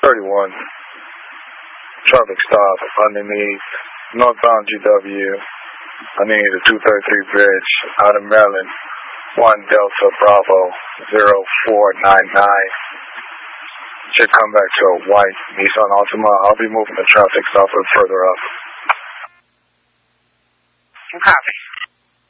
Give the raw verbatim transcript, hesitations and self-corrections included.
thirty-one. Traffic stop underneath northbound G W. Underneath the two thirty-three bridge out of Maryland. one Delta Bravo zero four nine nine. Should come back to a white Nissan Altima. I'll be moving the traffic stop further up. Copy.